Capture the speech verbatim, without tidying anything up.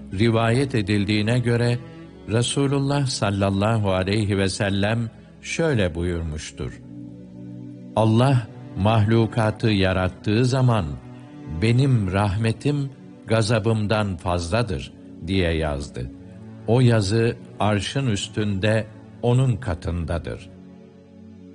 rivayet edildiğine göre Resulullah sallallahu aleyhi ve sellem şöyle buyurmuştur: Allah mahlukatı yarattığı zaman benim rahmetim gazabımdan fazladır diye yazdı. O yazı arşın üstünde onun katındadır.